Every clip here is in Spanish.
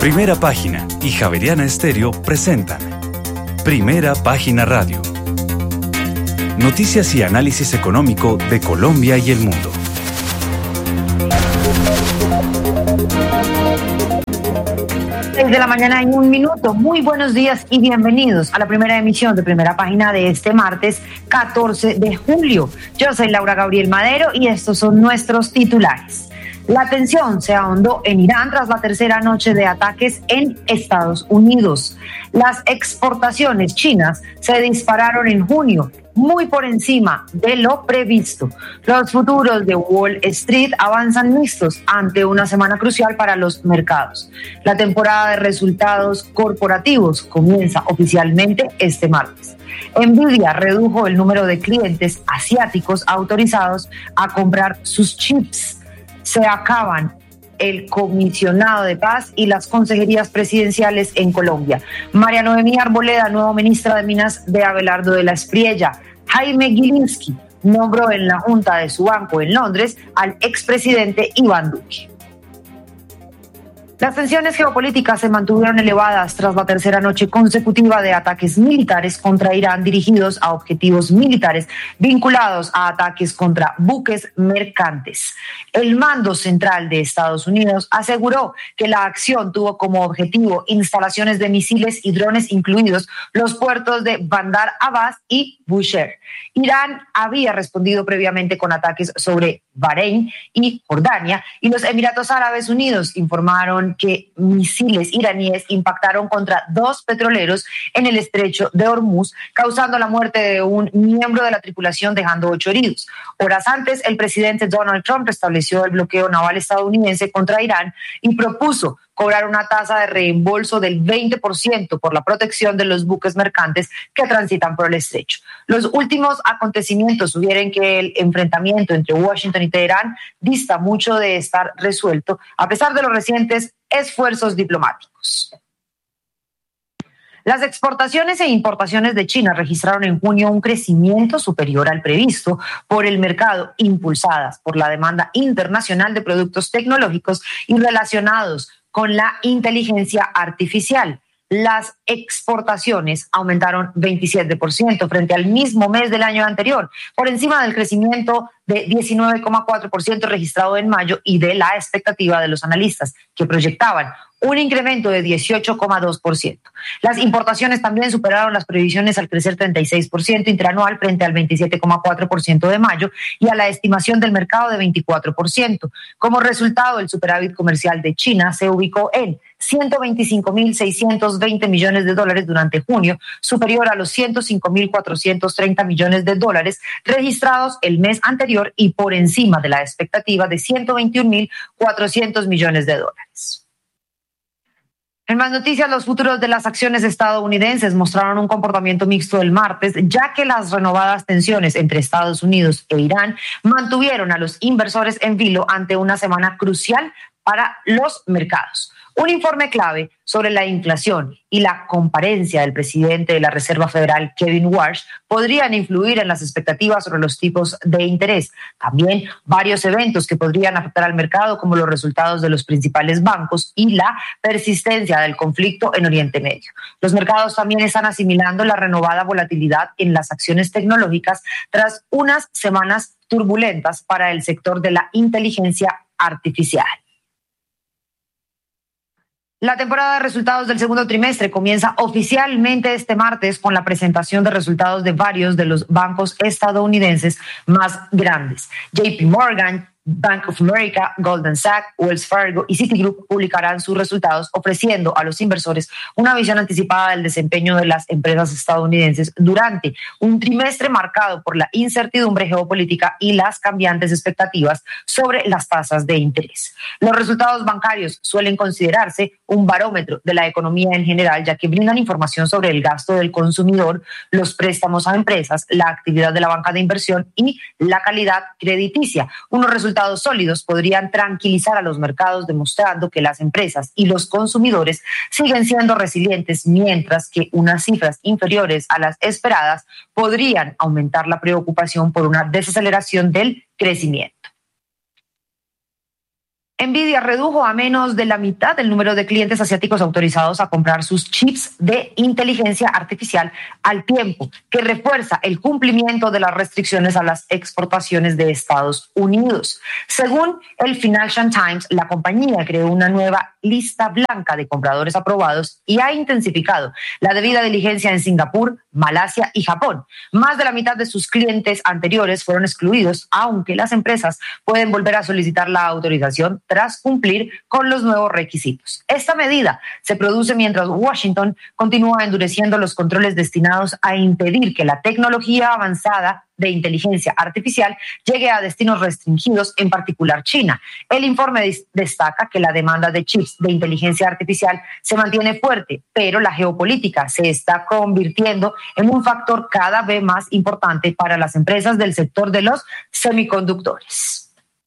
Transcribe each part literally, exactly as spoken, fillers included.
Primera Página y Javeriana Estéreo presentan Primera Página Radio. Noticias y análisis económico de Colombia y el mundo. seis de la mañana en un minuto. Muy buenos días y bienvenidos a la primera emisión de Primera Página de este martes catorce de julio. Yo soy Laura Gabriel Madero y estos son nuestros titulares. La tensión se ahondó en Irán tras la tercera noche de ataques en Estados Unidos. Las exportaciones chinas se dispararon en junio, muy por encima de lo previsto. Los futuros de Wall Street avanzan mixtos ante una semana crucial para los mercados. La temporada de resultados corporativos comienza oficialmente este martes. Nvidia redujo el número de clientes asiáticos autorizados a comprar sus chips. Se acaban el comisionado de paz y las consejerías presidenciales en Colombia. María Noemí Arboleda, nueva ministra de Minas de Abelardo de la Espriella. Jaime Gilinski nombró en la junta de su banco en Londres al expresidente Iván Duque. Las tensiones geopolíticas se mantuvieron elevadas tras la tercera noche consecutiva de ataques militares contra Irán dirigidos a objetivos militares vinculados a ataques contra buques mercantes. El mando central de Estados Unidos aseguró que la acción tuvo como objetivo instalaciones de misiles y drones, incluidos los puertos de Bandar Abbas y Bushehr. Irán había respondido previamente con ataques sobre Bahrein y Jordania, y los Emiratos Árabes Unidos informaron que misiles iraníes impactaron contra dos petroleros en el estrecho de Hormuz, causando la muerte de un miembro de la tripulación, dejando ocho heridos. Horas antes, el presidente Donald Trump restableció el bloqueo naval estadounidense contra Irán y propuso cobrar una tasa de reembolso del veinte por ciento por la protección de los buques mercantes que transitan por el estrecho. Los últimos acontecimientos sugieren que el enfrentamiento entre Washington y Teherán dista mucho de estar resuelto, a pesar de los recientes esfuerzos diplomáticos. Las exportaciones e importaciones de China registraron en junio un crecimiento superior al previsto por el mercado, impulsadas por la demanda internacional de productos tecnológicos y relacionados con la inteligencia artificial. Las exportaciones aumentaron veintisiete por ciento frente al mismo mes del año anterior, por encima del crecimiento de diecinueve coma cuatro por ciento registrado en mayo y de la expectativa de los analistas, que proyectaban un incremento de dieciocho coma dos por ciento. Las importaciones también superaron las previsiones al crecer treinta y seis por ciento interanual frente al veintisiete coma cuatro por ciento de mayo y a la estimación del mercado de veinticuatro por ciento. Como resultado, el superávit comercial de China se ubicó en ciento veinticinco mil seiscientos veinte millones de dólares durante junio, superior a los ciento cinco mil cuatrocientos treinta millones de dólares registrados el mes anterior y por encima de la expectativa de ciento veintiún mil cuatrocientos millones de dólares. En más noticias, los futuros de las acciones estadounidenses mostraron un comportamiento mixto el martes, ya que las renovadas tensiones entre Estados Unidos e Irán mantuvieron a los inversores en vilo ante una semana crucial para los mercados. Un informe clave sobre la inflación y la comparencia del presidente de la Reserva Federal, Kevin Warsh, podrían influir en las expectativas sobre los tipos de interés. También varios eventos que podrían afectar al mercado, como los resultados de los principales bancos y la persistencia del conflicto en Oriente Medio. Los mercados también están asimilando la renovada volatilidad en las acciones tecnológicas tras unas semanas turbulentas para el sector de la inteligencia artificial. La temporada de resultados del segundo trimestre comienza oficialmente este martes con la presentación de resultados de varios de los bancos estadounidenses más grandes. J P Morgan, Bank of America, Goldman Sachs, Wells Fargo y Citigroup publicarán sus resultados, ofreciendo a los inversores una visión anticipada del desempeño de las empresas estadounidenses durante un trimestre marcado por la incertidumbre geopolítica y las cambiantes expectativas sobre las tasas de interés. Los resultados bancarios suelen considerarse un barómetro de la economía en general, ya que brindan información sobre el gasto del consumidor, los préstamos a empresas, la actividad de la banca de inversión y la calidad crediticia. Unos resultados sólidos podrían tranquilizar a los mercados, demostrando que las empresas y los consumidores siguen siendo resilientes, mientras que unas cifras inferiores a las esperadas podrían aumentar la preocupación por una desaceleración del crecimiento. Nvidia redujo a menos de la mitad el número de clientes asiáticos autorizados a comprar sus chips de inteligencia artificial al tiempo que refuerza el cumplimiento de las restricciones a las exportaciones de Estados Unidos. Según el Financial Times, la compañía creó una nueva lista blanca de compradores aprobados y ha intensificado la debida diligencia en Singapur, Malasia y Japón. Más de la mitad de sus clientes anteriores fueron excluidos, aunque las empresas pueden volver a solicitar la autorización tras cumplir con los nuevos requisitos. Esta medida se produce mientras Washington continúa endureciendo los controles destinados a impedir que la tecnología avanzada de inteligencia artificial llegue a destinos restringidos, en particular China. El informe destaca que la demanda de chips de inteligencia artificial se mantiene fuerte, pero la geopolítica se está convirtiendo en un factor cada vez más importante para las empresas del sector de los semiconductores.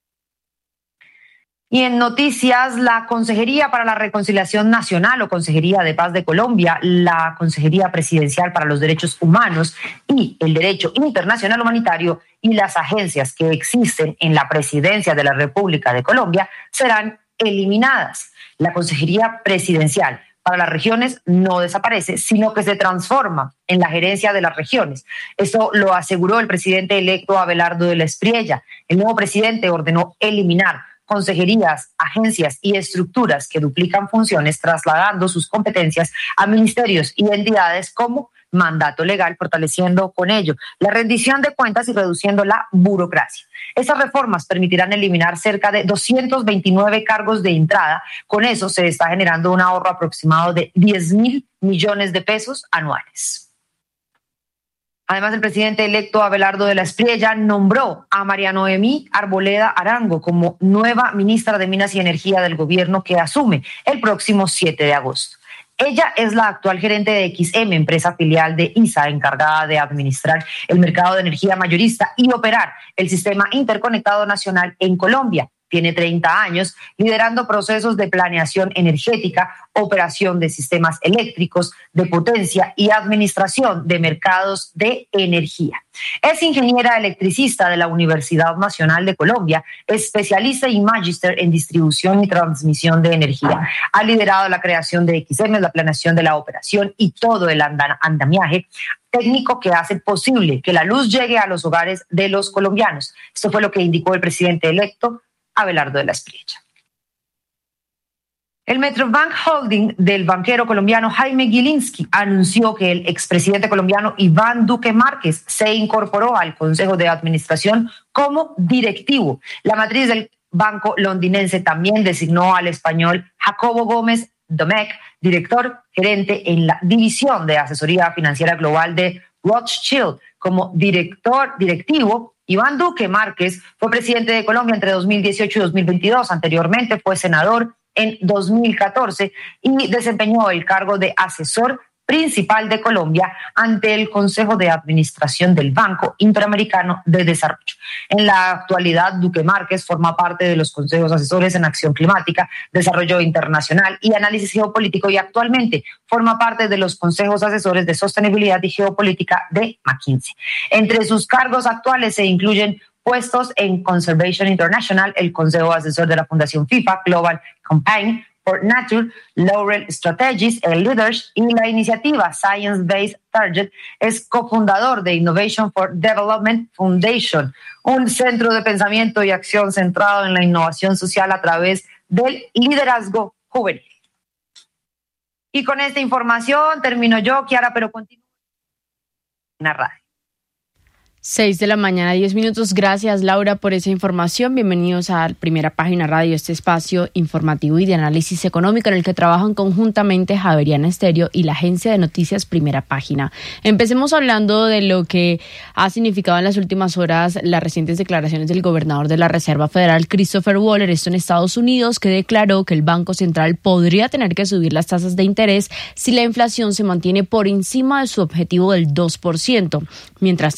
Y en noticias, la Consejería para la Reconciliación Nacional o Consejería de Paz de Colombia, la Consejería Presidencial para los Derechos Humanos y el Derecho Internacional Humanitario y las agencias que existen en la Presidencia de la República de Colombia serán eliminadas. La Consejería Presidencial para las regiones no desaparece, sino que se transforma en la gerencia de las regiones. Esto lo aseguró el presidente electo Abelardo de la Espriella. El nuevo presidente ordenó eliminar consejerías, agencias y estructuras que duplican funciones, trasladando sus competencias a ministerios y entidades como mandato legal, fortaleciendo con ello la rendición de cuentas y reduciendo la burocracia. Estas reformas permitirán eliminar cerca de doscientos veintinueve cargos de entrada. Con eso se está generando un ahorro aproximado de diez mil millones de pesos anuales. Además, el presidente electo Abelardo de la Espriella nombró a María Noemí Arboleda Arango como nueva ministra de Minas y Energía del gobierno, que asume el próximo siete de agosto. Ella es la actual gerente de X M, empresa filial de I S A, encargada de administrar el mercado de energía mayorista y operar el sistema interconectado nacional en Colombia. Tiene treinta años liderando procesos de planeación energética, operación de sistemas eléctricos, de potencia y administración de mercados de energía. Es ingeniera electricista de la Universidad Nacional de Colombia, especialista y magíster en distribución y transmisión de energía. Ha liderado la creación de X M, la planeación de la operación y todo el andamiaje técnico que hace posible que la luz llegue a los hogares de los colombianos. Esto fue lo que indicó el presidente electo Abelardo de la Espriella. El Metrobank Holding del banquero colombiano Jaime Gilinski anunció que el expresidente colombiano Iván Duque Márquez se incorporó al Consejo de Administración como directivo. La matriz del banco londinense también designó al español Jacobo Gómez Domecq, director gerente en la División de Asesoría Financiera Global de Rothschild, como director directivo. Iván Duque Márquez fue presidente de Colombia entre dos mil dieciocho y dos mil veintidós. Anteriormente fue senador en dos mil catorce y desempeñó el cargo de asesor principal de Colombia ante el Consejo de Administración del Banco Interamericano de Desarrollo. En la actualidad, Duque Márquez forma parte de los consejos asesores en acción climática, desarrollo internacional y análisis geopolítico, y actualmente forma parte de los consejos asesores de sostenibilidad y geopolítica de McKinsey. Entre sus cargos actuales se incluyen puestos en Conservation International, el consejo asesor de la Fundación FIFA, Global Campaign for Nature, Laurel Strategies, el Leaders y la iniciativa Science Based Target. Es cofundador de Innovation for Development Foundation, un centro de pensamiento y acción centrado en la innovación social a través del liderazgo juvenil. Y con esta información termino yo, Kiara, pero continúo en la radio. Seis de la mañana, diez minutos. Gracias, Laura, por esa información. Bienvenidos a Primera Página Radio, este espacio informativo y de análisis económico en el que trabajan conjuntamente Javeriana Estéreo y la agencia de noticias Primera Página. Empecemos hablando de lo que ha significado en las últimas horas las recientes declaraciones del gobernador de la Reserva Federal, Christopher Waller, esto en Estados Unidos, que declaró que el Banco Central podría tener que subir las tasas de interés si la inflación se mantiene por encima de su objetivo del dos por ciento. Mientras tanto, el reciente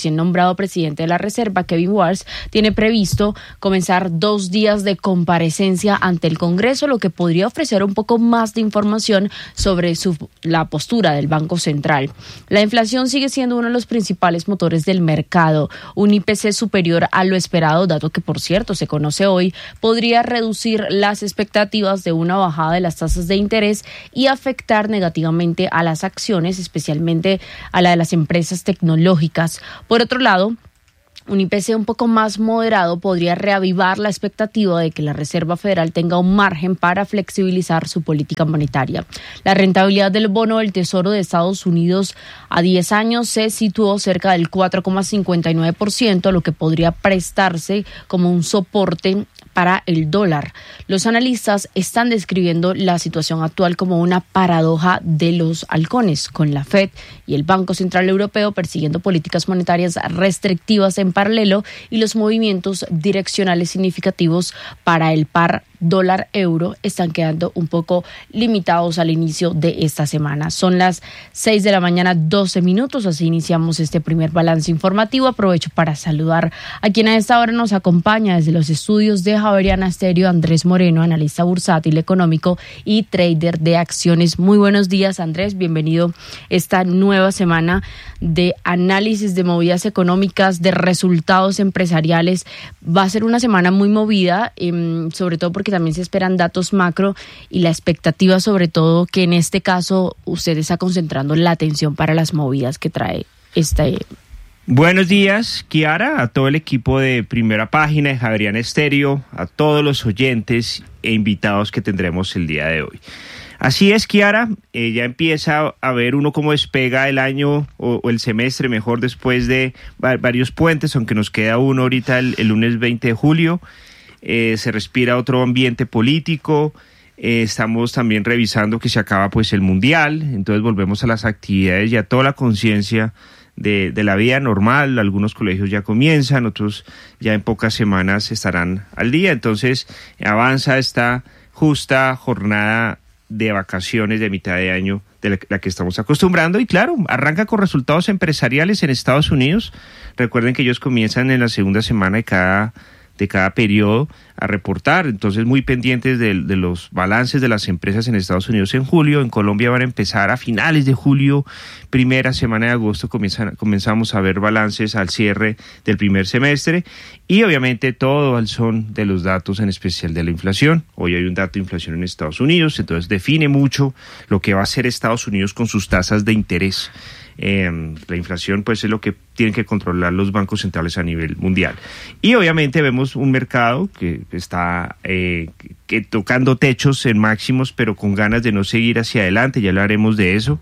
recién nombrado presidente de la Reserva, Kevin Walsh, tiene previsto comenzar dos días de comparecencia ante el Congreso, lo que podría ofrecer un poco más de información sobre su, la postura del Banco Central. La inflación sigue siendo uno de los principales motores del mercado. Un I P C superior a lo esperado, dato que por cierto se conoce hoy, podría reducir las expectativas de una bajada de las tasas de interés y afectar negativamente a las acciones, especialmente a la de las empresas tecnológicas. Por otro lado, un I P C un poco más moderado podría reavivar la expectativa de que la Reserva Federal tenga un margen para flexibilizar su política monetaria. La rentabilidad del bono del Tesoro de Estados Unidos a diez años se situó cerca del cuatro coma cincuenta y nueve por ciento, lo que podría prestarse como un soporte para el dólar. Los analistas están describiendo la situación actual como una paradoja de los halcones, con la Fed y el Banco Central Europeo persiguiendo políticas monetarias restrictivas en paralelo y los movimientos direccionales significativos para el par dólar-euro están quedando un poco limitados al inicio de esta semana. Son las seis de la mañana, doce minutos, así iniciamos este primer balance informativo. Aprovecho para saludar a quien a esta hora nos acompaña desde los estudios de Javeriana Estéreo, Andrés Moreno, analista bursátil económico y trader de acciones. Muy buenos días, Andrés, bienvenido a esta nueva semana de análisis de movidas económicas, de resultados empresariales. Va a ser una semana muy movida, eh, sobre todo porque que también se esperan datos macro y la expectativa sobre todo que en este caso usted está concentrando la atención para las movidas que trae este. Buenos días, Kiara, a todo el equipo de Primera Página de Javeriana Estéreo, a todos los oyentes e invitados que tendremos el día de hoy. Así es, Kiara, eh, ya empieza a ver uno cómo despega el año o, o el semestre mejor después de va- varios puentes, aunque nos queda uno ahorita el, el lunes veinte de julio. Eh, se respira otro ambiente político, eh, estamos también revisando que se acaba pues el Mundial, entonces volvemos a las actividades y a toda la conciencia de, de la vida normal. Algunos colegios ya comienzan, otros ya en pocas semanas estarán al día, entonces avanza esta justa jornada de vacaciones de mitad de año de la, la que estamos acostumbrando y claro, arranca con resultados empresariales en Estados Unidos. Recuerden que ellos comienzan en la segunda semana de cada de cada periodo a reportar, entonces muy pendientes de, de los balances de las empresas en Estados Unidos en julio. En Colombia van a empezar a finales de julio, primera semana de agosto comienzan, comenzamos a ver balances al cierre del primer semestre y obviamente todo al son de los datos, en especial de la inflación. Hoy hay un dato de inflación en Estados Unidos, entonces define mucho lo que va a hacer Estados Unidos con sus tasas de interés. Eh, la inflación pues es lo que tienen que controlar los bancos centrales a nivel mundial y obviamente vemos un mercado que está eh, que tocando techos en máximos pero con ganas de no seguir hacia adelante, ya hablaremos de eso.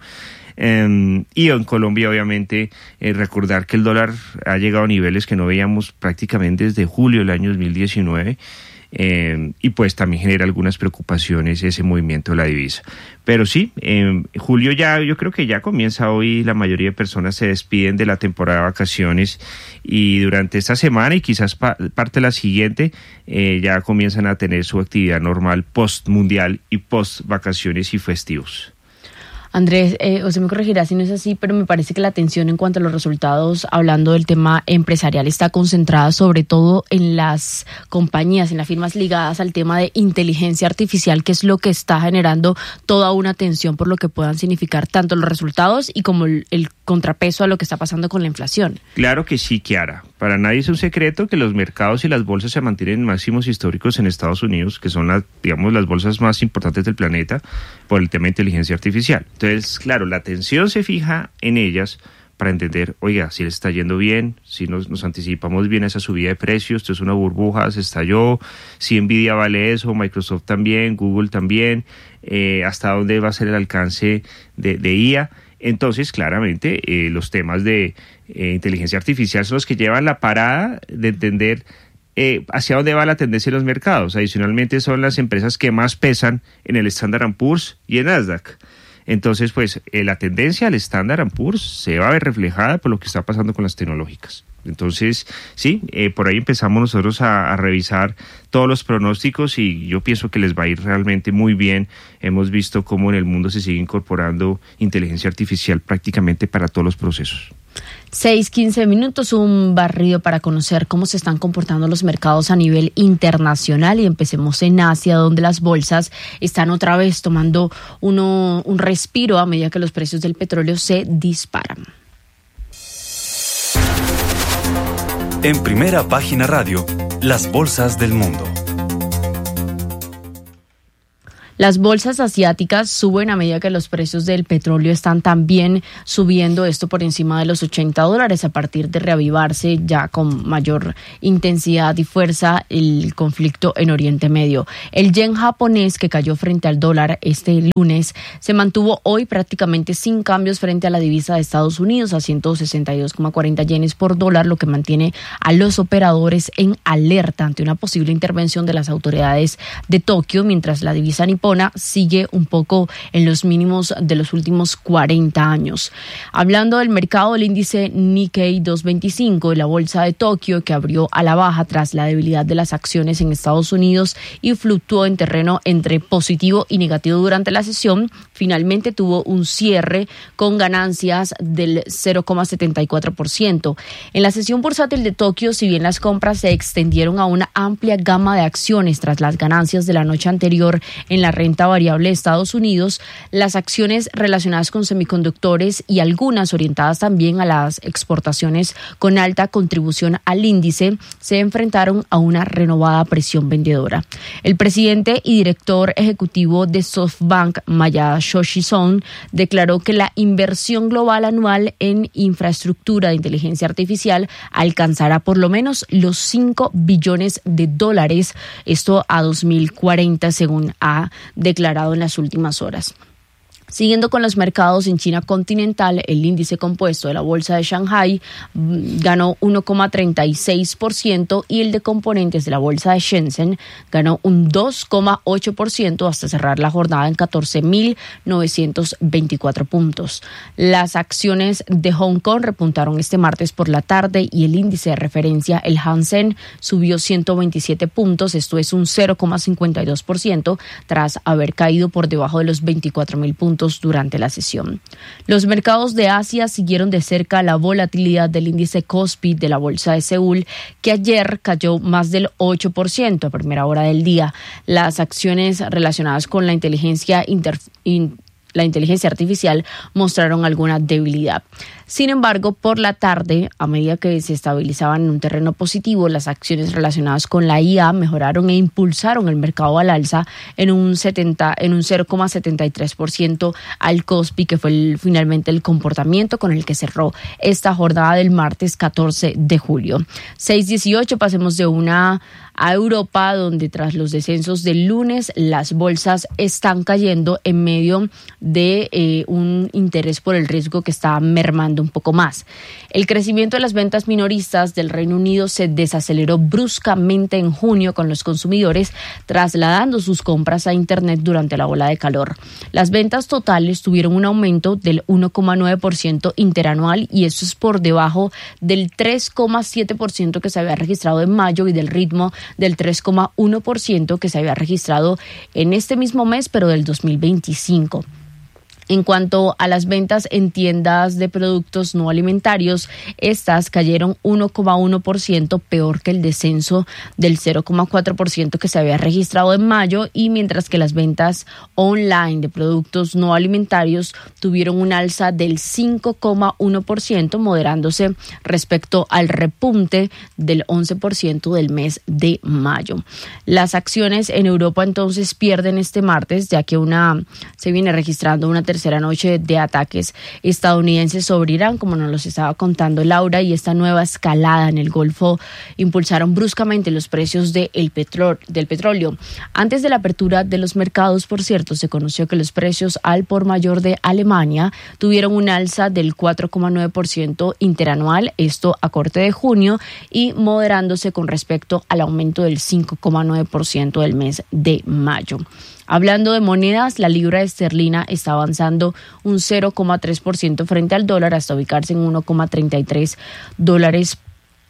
Eh, y en Colombia obviamente eh, recordar que el dólar ha llegado a niveles que no veíamos prácticamente desde julio del año dos mil diecinueve. Eh, y pues también genera algunas preocupaciones ese movimiento de la divisa. Pero sí, eh, julio ya, yo creo que ya comienza hoy, la mayoría de personas se despiden de la temporada de vacaciones y durante esta semana y quizás pa- parte de la siguiente eh, ya comienzan a tener su actividad normal post mundial y post vacaciones y festivos. Andrés, eh, usted me corregirá si no es así, pero me parece que la atención en cuanto a los resultados, hablando del tema empresarial, está concentrada sobre todo en las compañías, en las firmas ligadas al tema de inteligencia artificial, que es lo que está generando toda una atención por lo que puedan significar tanto los resultados y como el, el contrapeso a lo que está pasando con la inflación. Claro que sí, Kiara. Para nadie es un secreto que los mercados y las bolsas se mantienen en máximos históricos en Estados Unidos, que son las, digamos, las bolsas más importantes del planeta por el tema de inteligencia artificial. Entonces, claro, la atención se fija en ellas para entender, oiga, si les está yendo bien, si nos, nos anticipamos bien a esa subida de precios, esto es una burbuja, se estalló, si Nvidia vale eso, Microsoft también, Google también, eh, hasta dónde va a ser el alcance de, de I A. Entonces, claramente, eh, los temas de eh, inteligencia artificial son los que llevan la parada de entender eh, hacia dónde va la tendencia de los mercados. Adicionalmente, son las empresas que más pesan en el Standard and Poor's y en Nasdaq. Entonces, pues, eh, la tendencia al Standard and Poor's se va a ver reflejada por lo que está pasando con las tecnológicas. Entonces, sí, eh, por ahí empezamos nosotros a, a revisar todos los pronósticos y yo pienso que les va a ir realmente muy bien. Hemos visto cómo en el mundo se sigue incorporando inteligencia artificial prácticamente para todos los procesos. seis, quince minutos, un barrido para conocer cómo se están comportando los mercados a nivel internacional y empecemos en Asia, donde las bolsas están otra vez tomando uno, un respiro a medida que los precios del petróleo se disparan. En Primera Página Radio, las bolsas del mundo. Las bolsas asiáticas suben a medida que los precios del petróleo están también subiendo, esto por encima de los ochenta dólares a partir de reavivarse ya con mayor intensidad y fuerza el conflicto en Oriente Medio. El yen japonés, que cayó frente al dólar este lunes, se mantuvo hoy prácticamente sin cambios frente a la divisa de Estados Unidos a ciento sesenta y dos coma cuarenta yenes por dólar, lo que mantiene a los operadores en alerta ante una posible intervención de las autoridades de Tokio, mientras la divisa nipona sigue un poco en los mínimos de los últimos cuarenta años. Hablando del mercado, el índice Nikkei doscientos veinticinco de la bolsa de Tokio, que abrió a la baja tras la debilidad de las acciones en Estados Unidos y fluctuó en terreno entre positivo y negativo durante la sesión, finalmente tuvo un cierre con ganancias del cero coma setenta y cuatro por ciento. En la sesión bursátil de Tokio, si bien las compras se extendieron a una amplia gama de acciones tras las ganancias de la noche anterior en la renta variable de Estados Unidos, las acciones relacionadas con semiconductores y algunas orientadas también a las exportaciones con alta contribución al índice se enfrentaron a una renovada presión vendedora. El presidente y director ejecutivo de SoftBank, Masayoshi Son, declaró que la inversión global anual en infraestructura de inteligencia artificial alcanzará por lo menos los cinco billones de dólares, esto a dos mil cuarenta, según ha declarado en las últimas horas. Siguiendo con los mercados en China continental, el índice compuesto de la bolsa de Shanghai ganó uno coma treinta y seis por ciento y el de componentes de la bolsa de Shenzhen ganó un dos coma ocho por ciento hasta cerrar la jornada en catorce mil novecientos veinticuatro puntos. Las acciones de Hong Kong repuntaron este martes por la tarde y el índice de referencia, el Hang Seng, subió ciento veintisiete puntos, esto es un cero coma cincuenta y dos por ciento, tras haber caído por debajo de los veinticuatro mil puntos durante la sesión. Los mercados de Asia siguieron de cerca la volatilidad del índice Kospi de la bolsa de Seúl, que ayer cayó más del ocho por ciento a primera hora del día. Las acciones relacionadas con la inteligencia inter, in, la inteligencia artificial mostraron alguna debilidad. Sin embargo, por la tarde, a medida que se estabilizaban en un terreno positivo, las acciones relacionadas con la I A mejoraron e impulsaron el mercado al alza en un setenta, en un cero coma setenta y tres por ciento al Kospi, que fue el, finalmente el comportamiento con el que cerró esta jornada del martes catorce de julio. seis dieciocho, pasemos de una a Europa, donde tras los descensos del lunes, las bolsas están cayendo en medio de eh, un interés por el riesgo que está mermando un poco más. El crecimiento de las ventas minoristas del Reino Unido se desaceleró bruscamente en junio con los consumidores trasladando sus compras a Internet durante la ola de calor. Las ventas totales tuvieron un aumento del uno coma nueve por ciento interanual y eso es por debajo del tres coma siete por ciento que se había registrado en mayo y del ritmo del tres coma uno por ciento que se había registrado en este mismo mes, pero del dos mil veinticinco. En cuanto a las ventas en tiendas de productos no alimentarios, estas cayeron uno coma uno por ciento, peor que el descenso del cero coma cuatro por ciento que se había registrado en mayo, y mientras que las ventas online de productos no alimentarios tuvieron un alza del cinco coma uno por ciento, moderándose respecto al repunte del once por ciento del mes de mayo. Las acciones en Europa entonces pierden este martes, ya que una se viene registrando una tercera noche de ataques estadounidenses sobre Irán, como nos los estaba contando Laura, y esta nueva escalada en el Golfo impulsaron bruscamente los precios de el petro- del petróleo. Antes de la apertura de los mercados, por cierto, se conoció que los precios al por mayor de Alemania tuvieron un alza del cuatro coma nueve por ciento interanual, esto a corte de junio, y moderándose con respecto al aumento del cinco coma nueve por ciento del mes de mayo. Hablando de monedas, la libra esterlina está avanzando un cero coma tres por ciento frente al dólar hasta ubicarse en uno coma treinta y tres dólares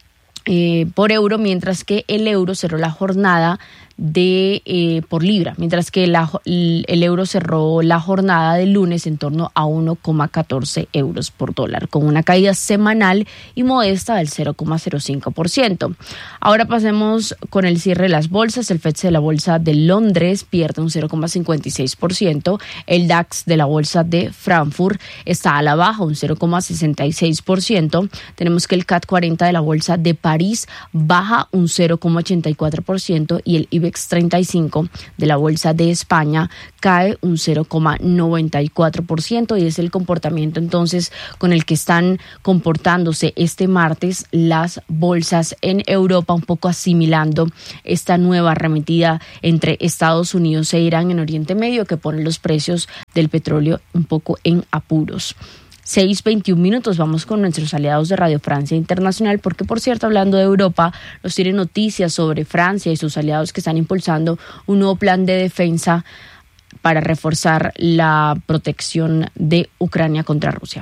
eh, por euro, mientras que el euro cerró la jornada de eh, por libra, mientras que la, el euro cerró la jornada del lunes en torno a uno coma catorce euros por dólar, con una caída semanal y modesta del cero coma cero cinco por ciento. Ahora pasemos con el cierre de las bolsas. El F T S E de la bolsa de Londres pierde un cero coma cincuenta y seis por ciento, el DAX de la bolsa de Frankfurt está a la baja, un cero coma sesenta y seis por ciento. Tenemos que el C A C cuarenta de la bolsa de París baja un cero coma ochenta y cuatro por ciento y el IBEX treinta y cinco de la bolsa de España cae un cero coma noventa y cuatro por ciento, y es el comportamiento entonces con el que están comportándose este martes las bolsas en Europa, un poco asimilando esta nueva arremetida entre Estados Unidos e Irán en Oriente Medio que pone los precios del petróleo un poco en apuros. seis veintiún minutos, vamos con nuestros aliados de Radio Francia Internacional, porque por cierto, hablando de Europa, nos tienen noticias sobre Francia y sus aliados que están impulsando un nuevo plan de defensa para reforzar la protección de Ucrania contra Rusia.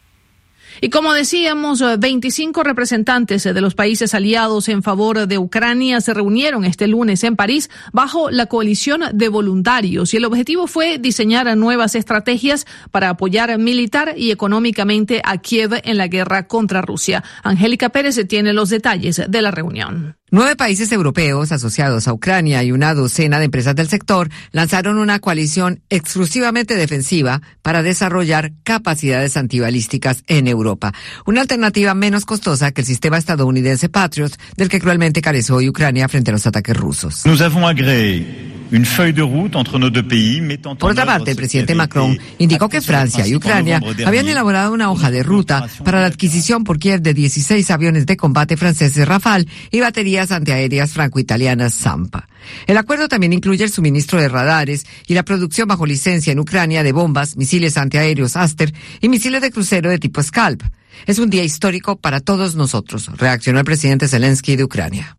Y como decíamos, veinticinco representantes de los países aliados en favor de Ucrania se reunieron este lunes en París bajo la coalición de voluntarios, y el objetivo fue diseñar nuevas estrategias para apoyar militar y económicamente a Kiev en la guerra contra Rusia. Angélica Pérez tiene los detalles de la reunión. Nueve países europeos asociados a Ucrania y una docena de empresas del sector lanzaron una coalición exclusivamente defensiva para desarrollar capacidades antibalísticas en Europa, una alternativa menos costosa que el sistema estadounidense Patriot, del que cruelmente careció hoy Ucrania frente a los ataques rusos. Nous avons agréé une feuille de route entre nos deux pays, mettant en Por otra parte, el presidente Macron indicó que Francia y Ucrania habían elaborado una hoja de ruta para la adquisición por Kiev de dieciséis aviones de combate franceses Rafale y baterías antiaéreas franco-italianas Zampa. El acuerdo también incluye el suministro de radares y la producción bajo licencia en Ucrania de bombas, misiles antiaéreos Aster y misiles de crucero de tipo Scalp. Es un día histórico para todos nosotros, reaccionó el presidente Zelensky de Ucrania.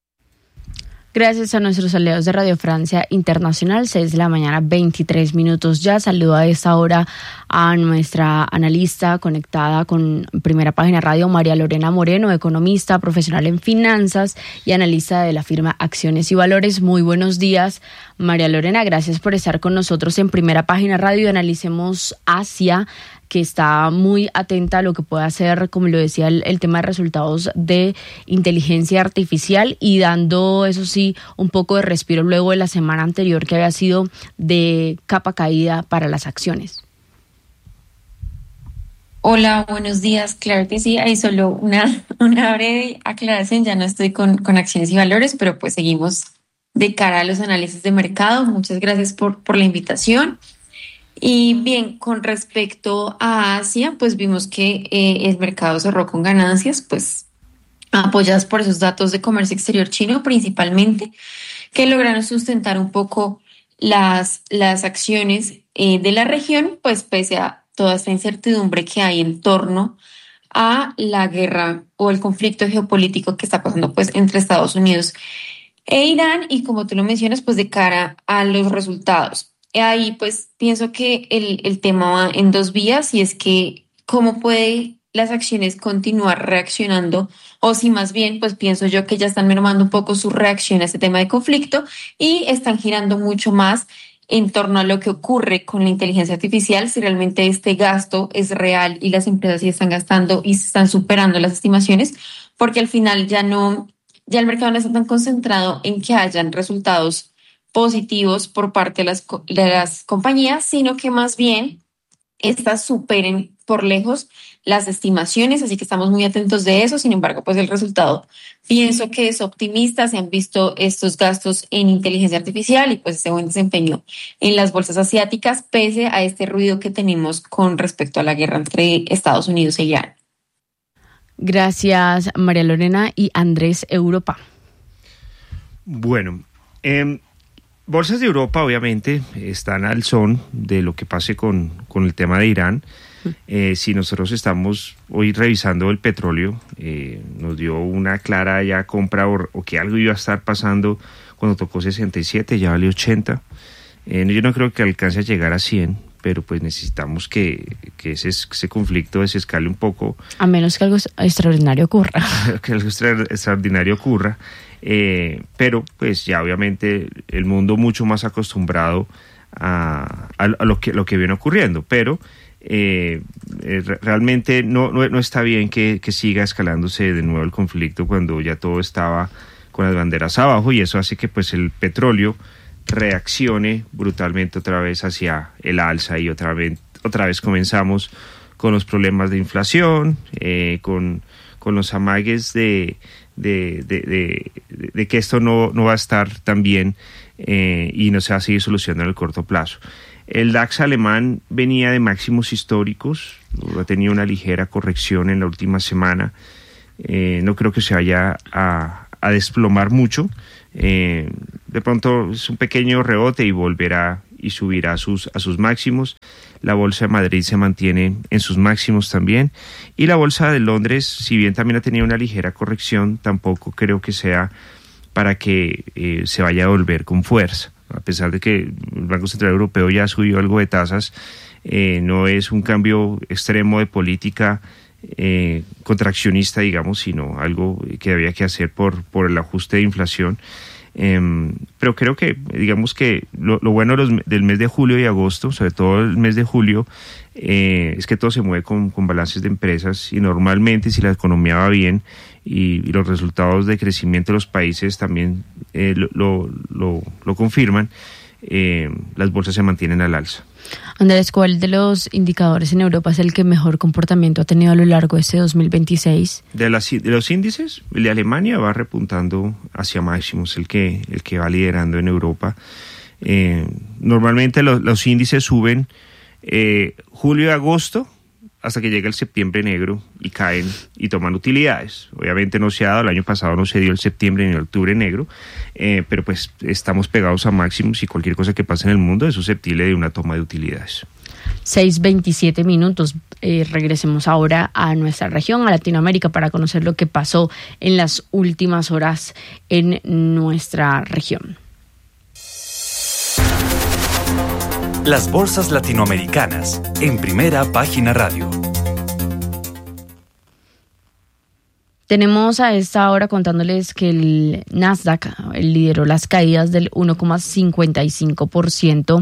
Gracias a nuestros aliados de Radio Francia Internacional, seis de la mañana, veintitrés minutos ya. Saludo a esta hora a nuestra analista conectada con Primera Página Radio, María Lorena Moreno, economista, profesional en finanzas y analista de la firma Acciones y Valores. Muy buenos días, María Lorena. Gracias por estar con nosotros en Primera Página Radio. Analicemos Asia, que está muy atenta a lo que puede hacer, como lo decía, el, el tema de resultados de inteligencia artificial, y dando, eso sí, un poco de respiro luego de la semana anterior que había sido de capa caída para las acciones. Hola, buenos días. Claro que sí, hay solo una, una breve aclaración. Ya no estoy con, con Acciones y Valores, pero pues seguimos de cara a los análisis de mercado. Muchas gracias por, por la invitación. Y bien, con respecto a Asia, pues vimos que eh, el mercado cerró con ganancias, pues apoyadas por esos datos de comercio exterior chino principalmente, que lograron sustentar un poco las, las acciones eh, de la región, pues pese a toda esta incertidumbre que hay en torno a la guerra o el conflicto geopolítico que está pasando pues entre Estados Unidos e Irán, y como tú lo mencionas, pues de cara a los resultados. Ahí pues pienso que el, el tema va en dos vías, y es que cómo puede las acciones continuar reaccionando, o si más bien pues pienso yo que ya están mermando un poco su reacción a este tema de conflicto y están girando mucho más en torno a lo que ocurre con la inteligencia artificial, si realmente este gasto es real y las empresas sí están gastando y se están superando las estimaciones, porque al final ya no, ya el mercado no está tan concentrado en que hayan resultados positivos por parte de las, de las compañías, sino que más bien estas superen por lejos las estimaciones, así que estamos muy atentos de eso. Sin embargo, pues el resultado pienso que es optimista. Se han visto estos gastos en inteligencia artificial y pues ese buen desempeño en las bolsas asiáticas, pese a este ruido que tenemos con respecto a la guerra entre Estados Unidos e Irán. Gracias, María Lorena. Y Andrés, Europa. Bueno, eh, bolsas de Europa obviamente están al son de lo que pase con, con el tema de Irán. Eh, si nosotros estamos hoy revisando el petróleo, eh, nos dio una clara ya compra o, o que algo iba a estar pasando cuando tocó sesenta y siete, ya vale ochenta. Eh, yo no creo que alcance a llegar a cien, pero pues necesitamos que, que ese, ese conflicto desescale un poco. A menos que algo extraordinario ocurra. Que algo extra, extraordinario ocurra, eh, pero pues ya obviamente el mundo mucho más acostumbrado a, a, a lo, que, lo que viene ocurriendo, pero eh, eh, realmente no, no, no está bien que, que siga escalándose de nuevo el conflicto cuando ya todo estaba con las banderas abajo, y eso hace que pues el petróleo reaccione brutalmente otra vez hacia el alza, y otra vez, otra vez comenzamos con los problemas de inflación, eh, con, con los amagues de, de, de, de, de, de que esto no, no va a estar tan bien eh, y no se va a seguir solucionando en el corto plazo. El DAX alemán venía de máximos históricos, ha tenido una ligera corrección en la última semana, eh, no creo que se vaya a, a desplomar mucho. Eh, de pronto es un pequeño rebote y volverá y subirá a sus, a sus máximos. La bolsa de Madrid se mantiene en sus máximos también, y la bolsa de Londres, si bien también ha tenido una ligera corrección, tampoco creo que sea para que eh, se vaya a volver con fuerza, a pesar de que el Banco Central Europeo ya subió algo de tasas. Eh, no es un cambio extremo de política Eh, contraccionista, digamos, sino algo que había que hacer por, por el ajuste de inflación. Eh, pero creo que, digamos que lo, lo bueno de los, del mes de julio y agosto, sobre todo el mes de julio, eh, es que todo se mueve con, con balances de empresas, y normalmente si la economía va bien y, y los resultados de crecimiento de los países también eh, lo, lo, lo, lo confirman, eh, las bolsas se mantienen al alza. Andrés, ¿cuál de los indicadores en Europa es el que mejor comportamiento ha tenido a lo largo de este dos mil veintiséis? De, las, de los índices, el de Alemania va repuntando hacia máximos, el que, el que va liderando en Europa. Eh, normalmente los, los índices suben eh, julio y agosto hasta que llega el septiembre negro y caen y toman utilidades. Obviamente no se ha dado, el año pasado no se dio el septiembre ni el octubre negro, eh, pero pues estamos pegados a máximos, y cualquier cosa que pase en el mundo es susceptible de una toma de utilidades. seis veintisiete minutos. Eh, regresemos ahora a nuestra región, a Latinoamérica, para conocer lo que pasó en las últimas horas en nuestra región. Las bolsas latinoamericanas en Primera Página Radio. Tenemos a esta hora contándoles que el Nasdaq lideró las caídas del uno coma cincuenta y cinco por ciento.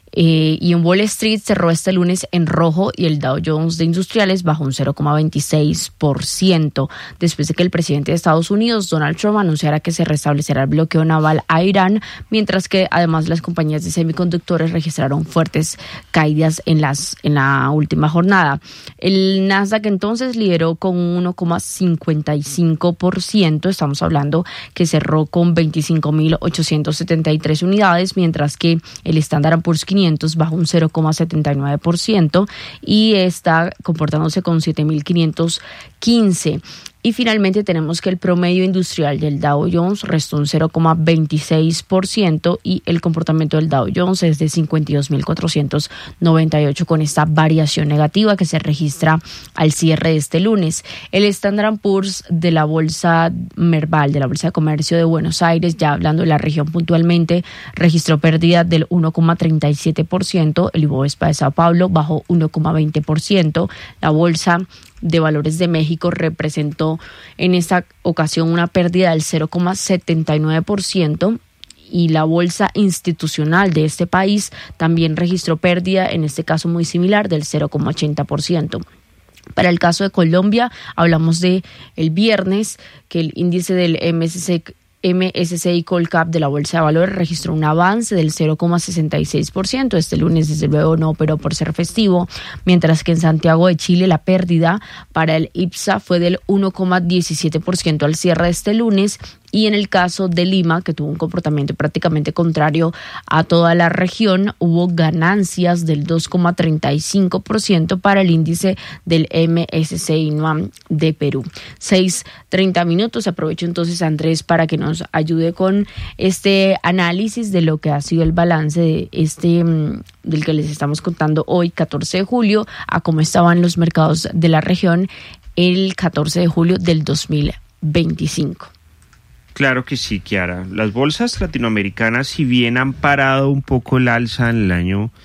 Eh, y en Wall Street cerró este lunes en rojo, y el Dow Jones de Industriales bajó un cero coma veintiséis por ciento después de que el presidente de Estados Unidos, Donald Trump, anunciara que se restablecerá el bloqueo naval a Irán, mientras que además las compañías de semiconductores registraron fuertes caídas en, las, en la última jornada. El Nasdaq entonces lideró con un uno coma cincuenta y cinco por ciento, estamos hablando que cerró con veinticinco mil ochocientos setenta y tres unidades, mientras que el Standard and Poor's quinientos bajó un cero coma setenta y nueve por ciento y está comportándose con siete mil quinientos quince. Y finalmente tenemos que el promedio industrial del Dow Jones restó un cero coma veintiséis por ciento, y el comportamiento del Dow Jones es de cincuenta y dos mil cuatrocientos noventa y ocho, con esta variación negativa que se registra al cierre de este lunes. El Standard and Poor's de la Bolsa Merval, de la Bolsa de Comercio de Buenos Aires, ya hablando de la región puntualmente, registró pérdida del uno coma treinta y siete por ciento. El Ibovespa de Sao Paulo bajó uno coma veinte por ciento. La Bolsa de Valores de México representó en esta ocasión una pérdida del cero coma setenta y nueve por ciento, y la bolsa institucional de este país también registró pérdida, en este caso muy similar, del cero coma ochenta por ciento. Para el caso de Colombia, hablamos de el viernes que el índice del M S C M S C I Colcap de la Bolsa de Valores registró un avance del cero coma sesenta y seis por ciento. Este lunes, desde luego, no operó por ser festivo, mientras que en Santiago de Chile la pérdida para el I P S A fue del uno coma diecisiete por ciento al cierre de este lunes. Y en el caso de Lima, que tuvo un comportamiento prácticamente contrario a toda la región, hubo ganancias del dos coma treinta y cinco por ciento para el índice del M S C I NUAM de Perú. seis treinta minutos. Aprovecho entonces, Andrés, para que nos ayude con este análisis de lo que ha sido el balance de este del que les estamos contando hoy, catorce de julio, a cómo estaban los mercados de la región el catorce de julio del dos mil veinticinco. Claro que sí, Kiara. Las bolsas latinoamericanas, si bien han parado un poco el alza en el año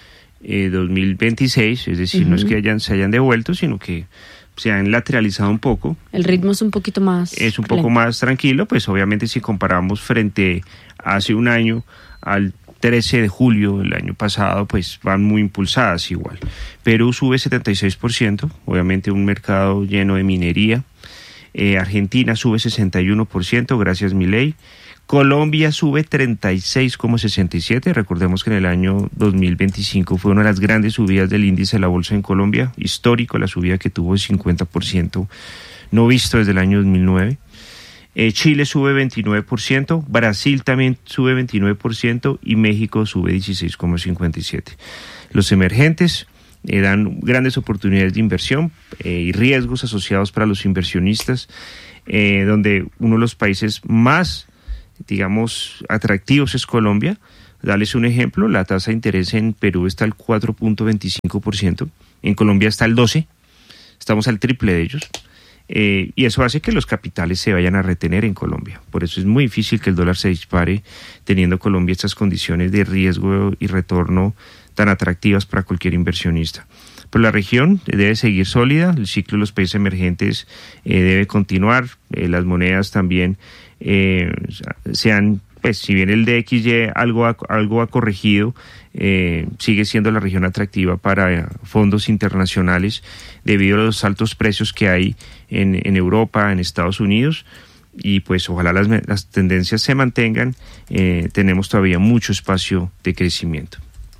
eh, dos mil veintiséis, es decir, uh-huh. no es que hayan, se hayan devuelto, sino que se han lateralizado un poco. El ritmo es un poquito más... Es un poco lento. Más tranquilo, pues obviamente si comparamos frente a hace un año al trece de julio del año pasado, pues van muy impulsadas igual. Perú sube setenta y seis por ciento, obviamente un mercado lleno de minería. Eh, Argentina sube sesenta y uno por ciento, gracias Milei. Colombia sube treinta y seis coma sesenta y siete. Recordemos que en el año dos mil veinticinco fue una de las grandes subidas del índice de la bolsa en Colombia, histórico la subida que tuvo de cincuenta por ciento, no visto desde el año dos mil nueve. Eh, Chile sube veintinueve por ciento, Brasil también sube veintinueve por ciento y México sube dieciséis coma cincuenta y siete por ciento. Los emergentes eh, dan grandes oportunidades de inversión eh, y riesgos asociados para los inversionistas, eh, donde uno de los países más, digamos, atractivos es Colombia. Darles un ejemplo, la tasa de interés en Perú está al cuatro punto veinticinco por ciento, en Colombia está al doce por ciento, estamos al triple de ellos. Eh, y eso hace que los capitales se vayan a retener en Colombia. Por eso es muy difícil que el dólar se dispare teniendo Colombia estas condiciones de riesgo y retorno tan atractivas para cualquier inversionista. Pero la región debe seguir sólida, el ciclo de los países emergentes eh, debe continuar, eh, las monedas también eh, sean, pues si bien el D X Y algo ha, algo ha corregido, eh, sigue siendo la región atractiva para fondos internacionales debido a los altos precios que hay en, en Europa, en Estados Unidos, y pues ojalá las, las tendencias se mantengan, eh, tenemos todavía mucho espacio de crecimiento.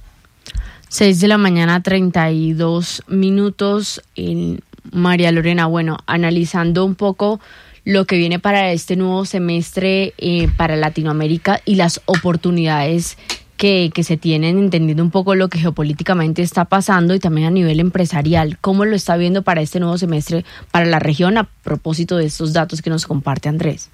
Seis de la mañana, treinta y dos minutos. En María Lorena, bueno, analizando un poco lo que viene para este nuevo semestre eh, para Latinoamérica y las oportunidades que, que se tienen, entendiendo un poco lo que geopolíticamente está pasando y también a nivel empresarial. ¿Cómo lo está viendo para este nuevo semestre para la región a propósito de estos datos que nos comparte Andrés?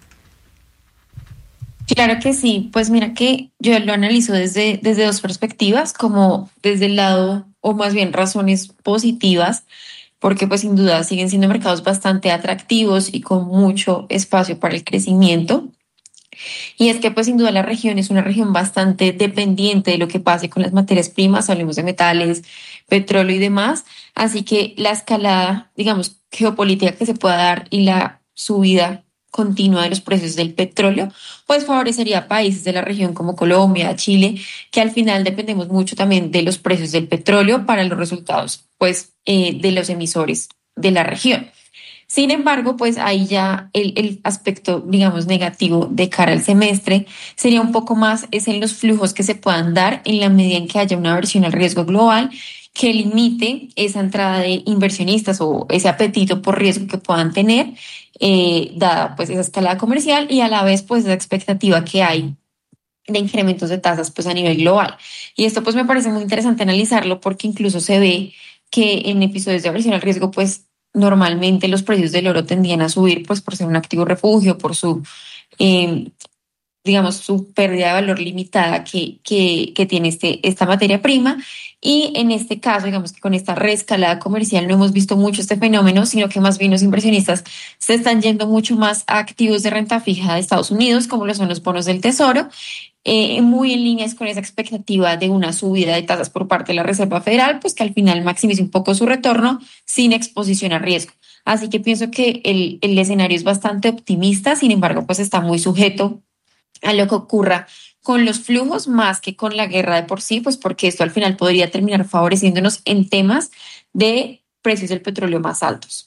Claro que sí, pues mira que yo lo analizo desde, desde dos perspectivas, como desde el lado, o más bien razones positivas, porque pues sin duda siguen siendo mercados bastante atractivos y con mucho espacio para el crecimiento. Y es que pues sin duda la región es una región bastante dependiente de lo que pase con las materias primas, hablemos de metales, petróleo y demás, así que la escalada, digamos, geopolítica que se pueda dar y la subida continua de los precios del petróleo, pues favorecería a países de la región como Colombia, Chile, que al final dependemos mucho también de los precios del petróleo para los resultados, pues, eh, de los emisores de la región. Sin embargo, pues ahí ya el, el aspecto, digamos, negativo de cara al semestre sería un poco más es en los flujos que se puedan dar en la medida en que haya una aversión al riesgo global que limite esa entrada de inversionistas o ese apetito por riesgo que puedan tener, eh, dada pues esa escalada comercial y a la vez pues esa expectativa que hay de incrementos de tasas pues a nivel global. Y esto pues me parece muy interesante analizarlo porque incluso se ve que en episodios de aversión al riesgo pues normalmente los precios del oro tendían a subir pues por ser un activo refugio, por su eh, digamos su pérdida de valor limitada que, que, que tiene este, esta materia prima. Y en este caso, digamos que con esta reescalada comercial no hemos visto mucho este fenómeno, sino que más bien los inversionistas se están yendo mucho más a activos de renta fija de Estados Unidos, como lo son los bonos del Tesoro, eh, muy en líneas con esa expectativa de una subida de tasas por parte de la Reserva Federal, pues que al final maximice un poco su retorno sin exposición a riesgo. Así que pienso que el, el escenario es bastante optimista, sin embargo, pues está muy sujeto a lo que ocurra con los flujos más que con la guerra de por sí, pues porque esto al final podría terminar favoreciéndonos en temas de precios del petróleo más altos.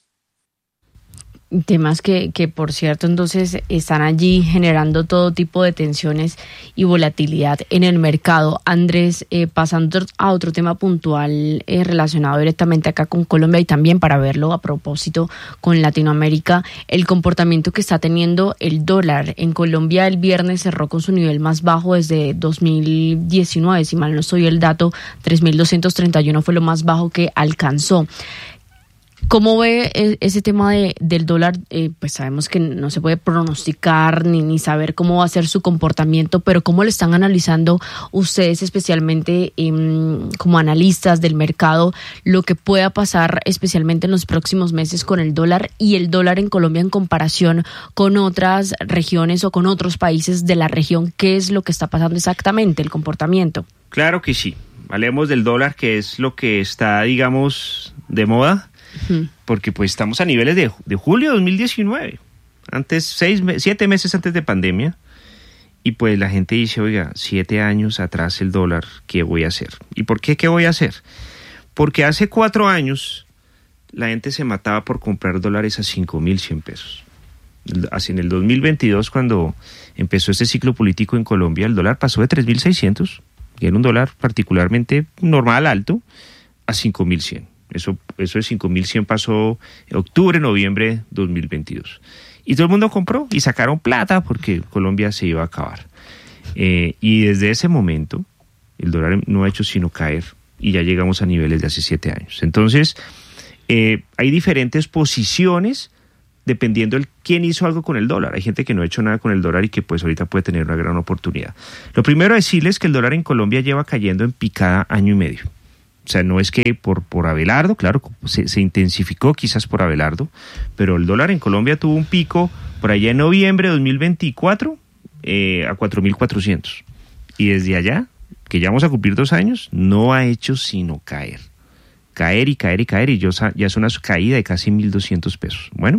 Temas que, que, por cierto, entonces están allí generando todo tipo de tensiones y volatilidad en el mercado. Andrés, eh, pasando a otro tema puntual eh, relacionado directamente acá con Colombia y también para verlo a propósito con Latinoamérica, el comportamiento que está teniendo el dólar. En Colombia el viernes cerró con su nivel más bajo desde dos mil diecinueve, si mal no estoy el dato, tres mil doscientos treinta y uno fue lo más bajo que alcanzó. ¿Cómo ve ese tema de, del dólar? Eh, pues sabemos que no se puede pronosticar ni, ni saber cómo va a ser su comportamiento, pero ¿cómo lo están analizando ustedes, especialmente eh, como analistas del mercado, lo que pueda pasar especialmente en los próximos meses con el dólar y el dólar en Colombia en comparación con otras regiones o con otros países de la región? ¿Qué es lo que está pasando exactamente, el comportamiento? Claro que sí. hablemos del dólar, que es lo que está, digamos, de moda, uh-huh. porque pues estamos a niveles de, de julio de dos mil diecinueve, antes, seis, siete meses antes de pandemia, y pues la gente dice, oiga, siete años atrás el dólar, ¿qué voy a hacer? ¿Y por qué qué voy a hacer? Porque hace cuatro años la gente se mataba por comprar dólares a cinco mil cien pesos. Así en el dos mil veintidós, cuando empezó este ciclo político en Colombia, el dólar pasó de tres mil seiscientos, que era un dólar particularmente normal, alto, a cinco mil cien. Eso, eso de cinco mil cien pasó en octubre, noviembre dos mil veintidós. Y todo el mundo compró y sacaron plata porque Colombia se iba a acabar. Eh, y desde ese momento, el dólar no ha hecho sino caer y ya llegamos a niveles de hace siete años. Entonces, eh, hay diferentes posiciones dependiendo de quién hizo algo con el dólar. Hay gente que no ha hecho nada con el dólar y que pues ahorita puede tener una gran oportunidad. Lo primero es decirles que el dólar en Colombia lleva cayendo en picada año y medio. O sea, no es que por, por Abelardo, claro, se, se intensificó quizás por Abelardo, pero el dólar en Colombia tuvo un pico por allá en noviembre de dos mil veinticuatro eh, a cuatro mil cuatrocientos. Y desde allá, que ya vamos a cumplir dos años, no ha hecho sino caer. Caer y caer y caer, y yo, ya es una caída de casi mil doscientos pesos. Bueno,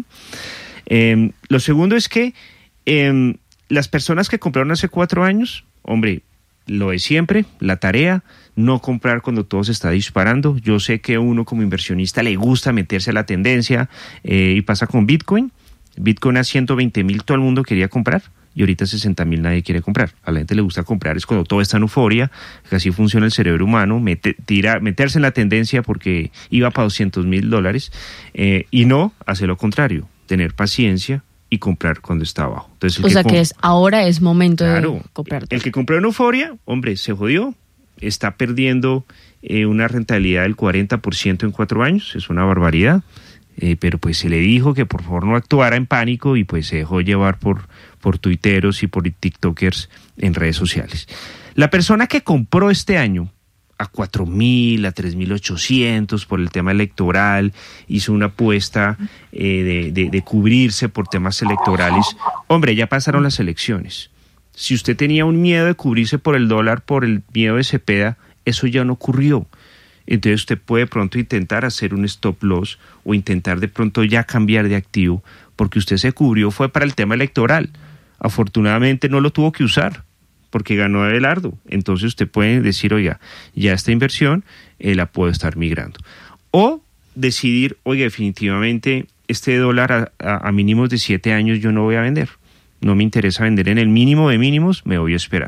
eh, lo segundo es que eh, las personas que compraron hace cuatro años, hombre, lo de siempre, la tarea, no comprar cuando todo se está disparando. Yo sé que uno como inversionista le gusta meterse a la tendencia eh, y pasa con Bitcoin. Bitcoin a ciento veinte mil todo el mundo quería comprar y ahorita a sesenta mil nadie quiere comprar. A la gente le gusta comprar, es cuando todo está en euforia, que así funciona el cerebro humano, mete, tira, meterse en la tendencia porque iba para doscientos mil dólares eh, y no hacer lo contrario, tener paciencia y comprar cuando está abajo. Entonces, el o que sea comp- que es ahora es momento claro, de comprar. El que compró en euforia, hombre, se jodió. Está perdiendo eh, una rentabilidad del cuarenta por ciento en cuatro años, es una barbaridad, eh, pero pues se le dijo que por favor no actuara en pánico y pues se dejó llevar por, por tuiteros y por tiktokers en redes sociales. La persona que compró este año a cuatro mil, a tres mil ochocientos por el tema electoral, hizo una apuesta eh, de, de, de cubrirse por temas electorales, hombre, ya pasaron las elecciones. Si usted tenía un miedo de cubrirse por el dólar, por el miedo de Cepeda, eso ya no ocurrió. Entonces usted puede pronto intentar hacer un stop loss o intentar de pronto ya cambiar de activo, porque usted se cubrió fue para el tema electoral. Afortunadamente no lo tuvo que usar, porque ganó Abelardo. Entonces usted puede decir, oiga, ya esta inversión eh, la puedo estar migrando. O decidir, oiga, definitivamente este dólar a, a, a mínimos de siete años yo no voy a vender. No me interesa vender en el mínimo de mínimos, me voy a esperar.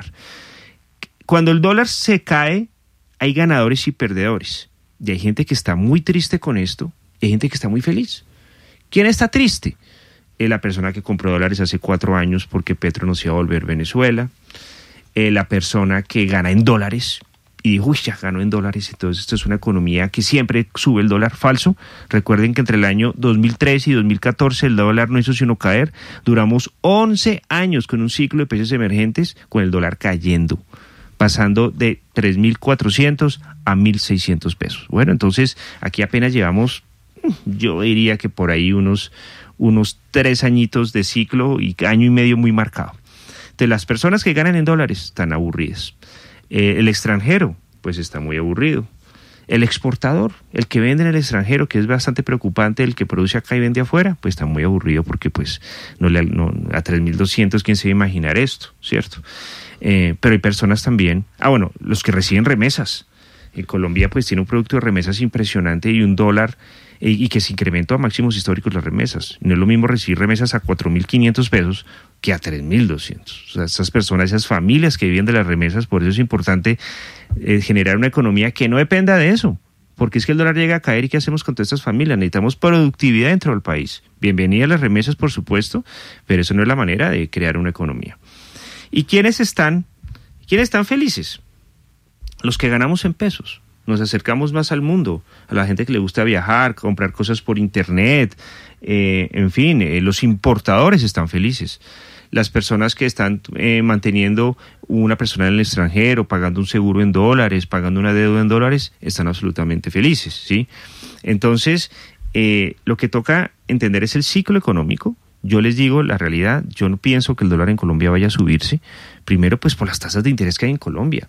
Cuando el dólar se cae, hay ganadores y perdedores. Y hay gente que está muy triste con esto, y hay gente que está muy feliz. ¿Quién está triste? Eh, la persona que compró dólares hace cuatro años porque Petro no se iba a volver Venezuela. Eh, la persona que gana en dólares y dijo, uy, ya ganó en dólares, entonces esto es una economía que siempre sube el dólar. Falso. Recuerden que entre el año dos mil trece y dos mil catorce el dólar no hizo sino caer. Duramos once años con un ciclo de países emergentes con el dólar cayendo, pasando de tres mil cuatrocientos a mil seiscientos pesos. Bueno, entonces aquí apenas llevamos, yo diría que por ahí unos, unos tres añitos de ciclo y año y medio muy marcado. Entonces las personas que ganan en dólares están aburridas. Eh, el extranjero, pues está muy aburrido. El exportador, el que vende en el extranjero, que es bastante preocupante, el que produce acá y vende afuera, pues está muy aburrido porque pues no le, no, a tres mil doscientos, ¿quién se va a imaginar esto? ¿Cierto? Eh, pero hay personas también, ah bueno, los que reciben remesas. En Colombia pues tiene un producto de remesas impresionante y un dólar eh, y que se incrementó a máximos históricos las remesas. No es lo mismo recibir remesas a cuatro mil quinientos pesos que a tres mil doscientos. O sea, esas personas, esas familias que viven de las remesas, por eso es importante eh, generar una economía que no dependa de eso. Porque es que el dólar llega a caer y ¿qué hacemos con todas estas familias? Necesitamos productividad dentro del país. Bienvenida a las remesas, por supuesto, pero eso no es la manera de crear una economía. ¿Y quiénes están, quiénes están felices? Los que ganamos en pesos. Nos acercamos más al mundo, a la gente que le gusta viajar, comprar cosas por internet, eh, en fin, eh, los importadores están felices. Las personas que están eh, manteniendo una persona en el extranjero, pagando un seguro en dólares, pagando una deuda en dólares, están absolutamente felices, ¿sí? Entonces, eh, lo que toca entender es el ciclo económico. Yo les digo la realidad, yo no pienso que el dólar en Colombia vaya a subirse, primero pues por las tasas de interés que hay en Colombia.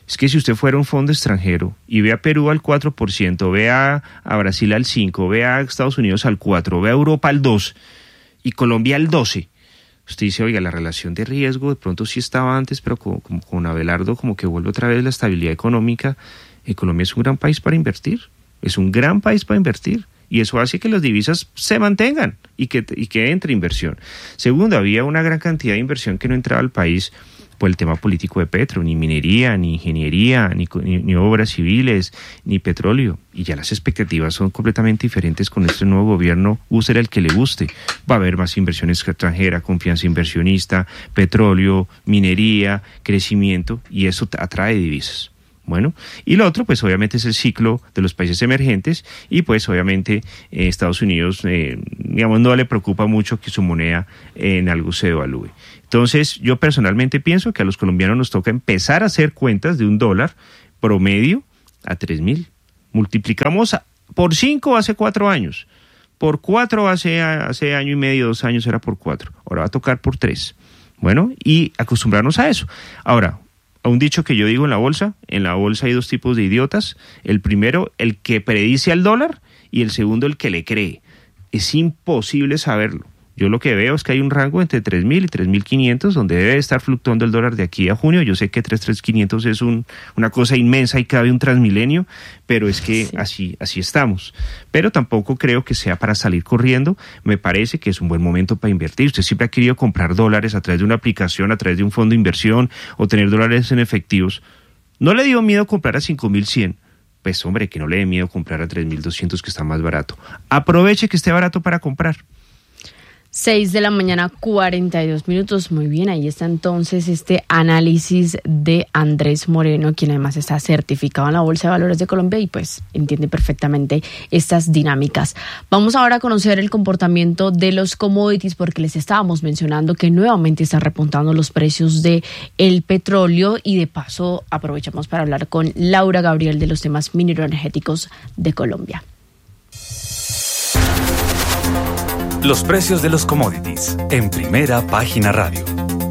Es que si usted fuera un fondo extranjero y ve a Perú al cuatro por ciento, ve a, a Brasil al cinco por ciento, ve a Estados Unidos al cuatro por ciento, ve a Europa al dos por ciento y Colombia al doce por ciento, usted dice, oiga, la relación de riesgo de pronto sí estaba antes, pero con, con, con Abelardo como que vuelve otra vez la estabilidad económica. Eh, Colombia es un gran país para invertir, es un gran país para invertir. Y eso hace que las divisas se mantengan y que, y que entre inversión. Segundo, había una gran cantidad de inversión que no entraba al país por el tema político de Petro, ni minería, ni ingeniería, ni, ni, ni obras civiles, ni petróleo. Y ya las expectativas son completamente diferentes con este nuevo gobierno, guste el que le guste. Va a haber más inversión extranjera, confianza inversionista, petróleo, minería, crecimiento, y eso atrae divisas. Bueno, y lo otro pues obviamente es el ciclo de los países emergentes y pues obviamente eh, Estados Unidos eh, digamos no le preocupa mucho que su moneda eh, en algo se devalúe. Entonces yo personalmente pienso que a los colombianos nos toca empezar a hacer cuentas de un dólar promedio a tres mil. Multiplicamos por cinco hace cuatro años, por cuatro hace, hace año y medio, dos años era por cuatro, ahora va a tocar por tres. Bueno, y acostumbrarnos a eso. Ahora, a un dicho que yo digo en la bolsa, en la bolsa hay dos tipos de idiotas, el primero, el que predice al dólar, y el segundo, el que le cree. Es imposible saberlo. Yo lo que veo es que hay un rango entre tres mil y tres mil quinientos, donde debe estar fluctuando el dólar de aquí a junio. Yo sé que tres mil quinientos es un, una cosa inmensa y cabe un transmilenio, pero es que sí. así, así estamos. Pero tampoco creo que sea para salir corriendo. Me parece que es un buen momento para invertir. Usted siempre ha querido comprar dólares a través de una aplicación, a través de un fondo de inversión o tener dólares en efectivos. ¿No le dio miedo comprar a cinco mil cien? Pues hombre, que no le dé miedo comprar a tres mil doscientos, que está más barato. Aproveche que esté barato para comprar. seis de la mañana, cuarenta y dos minutos. Muy bien, ahí está entonces este análisis de Andrés Moreno, quien además está certificado en la Bolsa de Valores de Colombia y pues entiende perfectamente estas dinámicas. Vamos ahora a conocer el comportamiento de los commodities, porque les estábamos mencionando que nuevamente están repuntando los precios de el petróleo, y de paso aprovechamos para hablar con Laura Gabriel de los temas mineroenergéticos de Colombia. Los precios de los commodities en Primera Página Radio.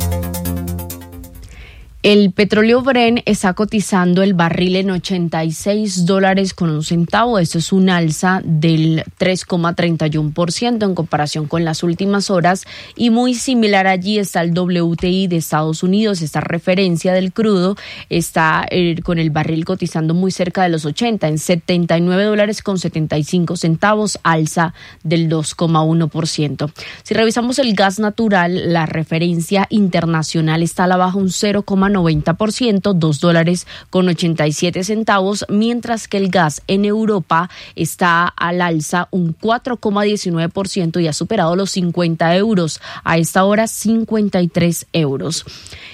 El petróleo Brent está cotizando el barril en ochenta y seis dólares con un centavo. Esto es un alza del tres coma treinta y uno por ciento en comparación con las últimas horas, y muy similar allí está el W T I de Estados Unidos. Esta referencia del crudo está eh, con el barril cotizando muy cerca de los ochenta, en setenta y nueve dólares con setenta y cinco centavos, alza del dos coma uno por ciento. Si revisamos el gas natural, la referencia internacional está a la baja un cero coma noventa por ciento, dos dólares con ochenta y siete centavos, mientras que el gas en Europa está al alza un cuatro coma diecinueve por ciento y ha superado los cincuenta euros, a esta hora cincuenta y tres euros.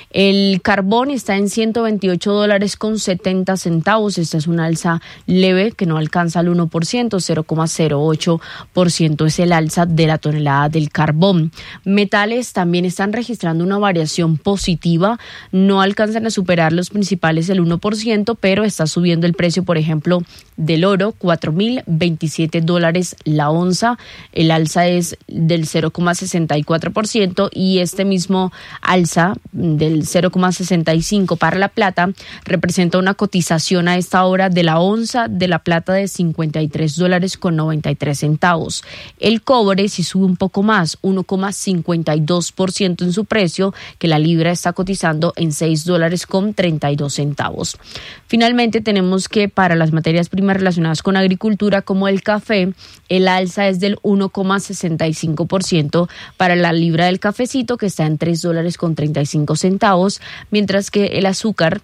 El carbón está en ciento veintiocho dólares con setenta centavos. Esta es una alza leve que no alcanza el uno por ciento, cero coma cero ocho por ciento es el alza de la tonelada del carbón. Metales también están registrando una variación positiva, no alcanzan a superar los principales el uno por ciento, pero está subiendo el precio, por ejemplo, del oro, cuatro mil veintisiete dólares la onza. El alza es del cero coma sesenta y cuatro por ciento, y este mismo alza del cero coma sesenta y cinco para la plata representa una cotización a esta hora de la onza de la plata de cincuenta y tres dólares con noventa y tres centavos. El cobre sí sube un poco más, uno coma cincuenta y dos por ciento en su precio, que la libra está cotizando en seis dólares con treinta y dos centavos. Finalmente tenemos que para las materias primas relacionadas con agricultura, como el café, el alza es del uno coma sesenta y cinco por ciento para la libra del cafecito, que está en tres dólares con treinta y cinco centavos, mientras que el azúcar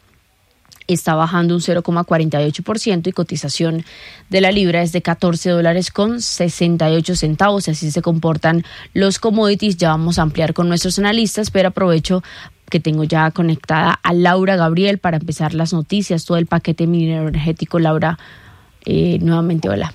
está bajando un cero coma cuarenta y ocho por ciento y cotización de la libra es de catorce dólares con sesenta y ocho centavos. Así se comportan los commodities. Ya vamos a ampliar con nuestros analistas, pero aprovecho que tengo ya conectada a Laura Gabriel para empezar las noticias, todo el paquete minero energético. Laura, eh, nuevamente hola.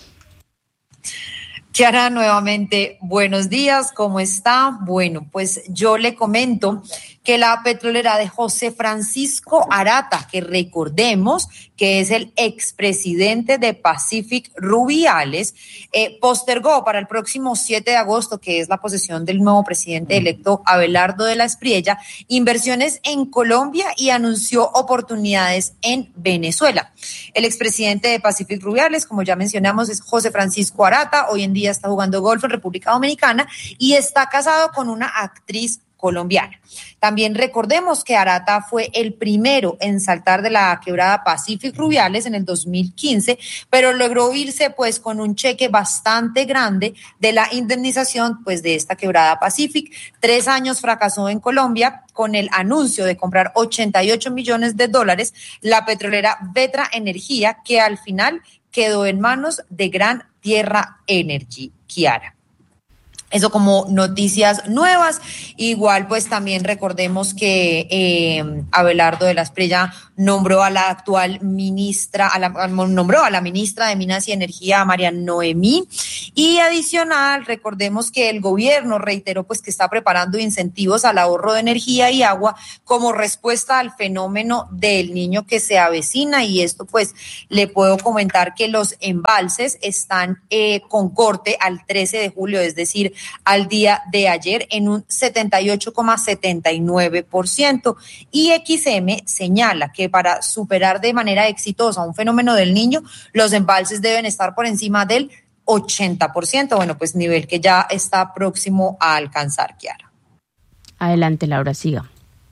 Kiara, nuevamente buenos días, ¿cómo está? Bueno, pues yo le comento que la petrolera de José Francisco Arata, que recordemos que es el expresidente de Pacific Rubiales, eh, postergó para el próximo siete de agosto, que es la posesión del nuevo presidente electo Abelardo de la Espriella, inversiones en Colombia y anunció oportunidades en Venezuela. El expresidente de Pacific Rubiales, como ya mencionamos, es José Francisco Arata. Hoy en día está jugando golf en República Dominicana y está casado con una actriz colombiana. También recordemos que Arata fue el primero en saltar de la quebrada Pacific Rubiales en el dos mil quince, pero logró irse pues con un cheque bastante grande de la indemnización pues de esta quebrada Pacific. Tres años fracasó en Colombia con el anuncio de comprar ochenta y ocho millones de dólares la petrolera Vetra Energía, que al final quedó en manos de Gran Tierra Energy, Kiara. Eso como noticias nuevas. Igual pues también recordemos que eh, Abelardo de la Espriella nombró a la actual ministra, a la, nombró a la ministra de Minas y Energía, María Noemí, y adicional recordemos que el gobierno reiteró pues que está preparando incentivos al ahorro de energía y agua como respuesta al fenómeno del Niño que se avecina, y esto pues le puedo comentar que los embalses están eh, con corte al trece de julio, es decir, al día de ayer en un setenta y ocho coma setenta y nueve por ciento, y X M señala que para superar de manera exitosa un fenómeno del Niño, los embalses deben estar por encima del ochenta por ciento, bueno, pues nivel que ya está próximo a alcanzar, Kiara. Adelante, Laura, siga.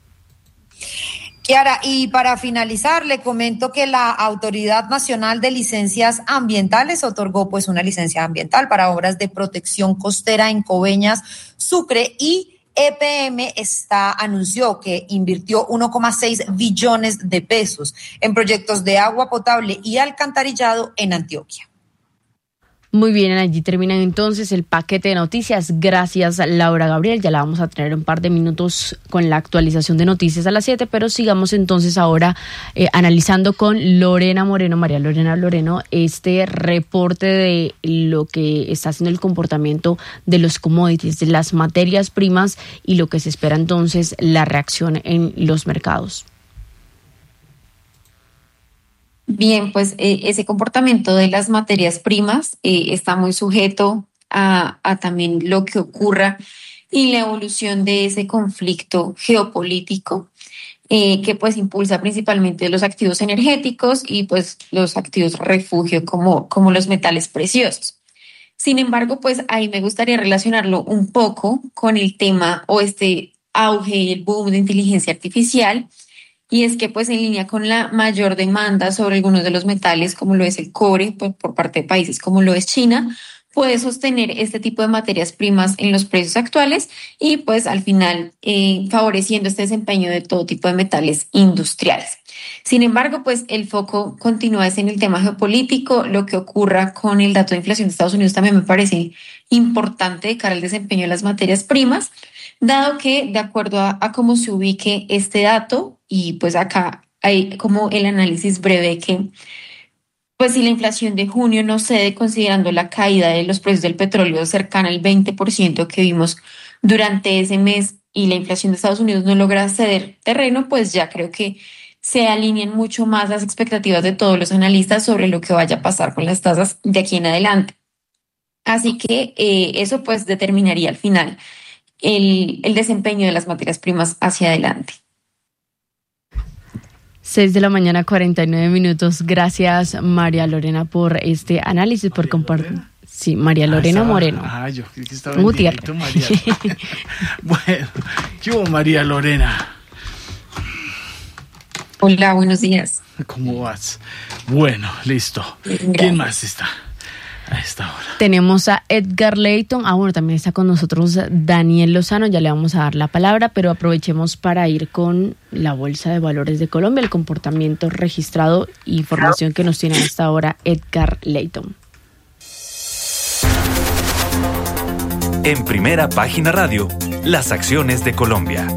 Kiara, y para finalizar, le comento que la Autoridad Nacional de Licencias Ambientales otorgó pues una licencia ambiental para obras de protección costera en Coveñas, Sucre, y E P M está, anunció que invirtió uno coma seis billones de pesos en proyectos de agua potable y alcantarillado en Antioquia. Muy bien, allí terminan entonces el paquete de noticias. Gracias, Laura Gabriel. Ya la vamos a tener un par de minutos con la actualización de noticias a las siete, pero sigamos entonces ahora eh, analizando con Lorena Moreno, María Lorena Moreno, este reporte de lo que está haciendo el comportamiento de los commodities, de las materias primas, y lo que se espera entonces la reacción en los mercados. Bien, pues eh, ese comportamiento de las materias primas eh, está muy sujeto a, a también lo que ocurra y la evolución de ese conflicto geopolítico eh, que pues impulsa principalmente los activos energéticos y pues los activos refugio como, como los metales preciosos. Sin embargo, pues ahí me gustaría relacionarlo un poco con el tema o este auge y el boom de inteligencia artificial. Y es que pues en línea con la mayor demanda sobre algunos de los metales, como lo es el cobre, pues, por parte de países como lo es China, puede sostener este tipo de materias primas en los precios actuales y pues al final eh, favoreciendo este desempeño de todo tipo de metales industriales. Sin embargo, pues el foco continúa en el tema geopolítico. Lo que ocurra con el dato de inflación de Estados Unidos también me parece importante de cara al desempeño de las materias primas, dado que de acuerdo a, a cómo se ubique este dato, y pues acá hay como el análisis breve que pues si la inflación de junio no cede considerando la caída de los precios del petróleo cercana al veinte por ciento que vimos durante ese mes y la inflación de Estados Unidos no logra ceder terreno, pues ya creo que se alinean mucho más las expectativas de todos los analistas sobre lo que vaya a pasar con las tasas de aquí en adelante. Así que eh, eso pues determinaría al final el, el desempeño de las materias primas hacia adelante. seis de la mañana, cuarenta y nueve minutos. Gracias, María Lorena, por este análisis, por compartir. Sí, María Lorena ah, estaba, Moreno. Ah, yo creí que estaba en directo, María. Bueno, yo, María Lorena. Hola, buenos días. ¿Cómo vas? Bueno, listo. Gracias. ¿Quién más está a esta hora? Tenemos a Edgar Layton. Ah, bueno, también está con nosotros Daniel Lozano. Ya le vamos a dar la palabra, pero aprovechemos para ir con la Bolsa de Valores de Colombia, el comportamiento registrado, información que nos tiene hasta ahora Edgar Layton. En Primera Página Radio, las acciones de Colombia.